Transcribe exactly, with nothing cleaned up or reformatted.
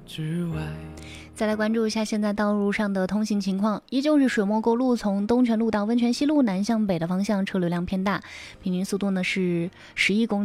之外。 再来关注一下现在道路上的通行情况，依旧是水墨沟路从东泉路到温泉西路南向北的方向车流量偏大，平均速度呢是十一公里。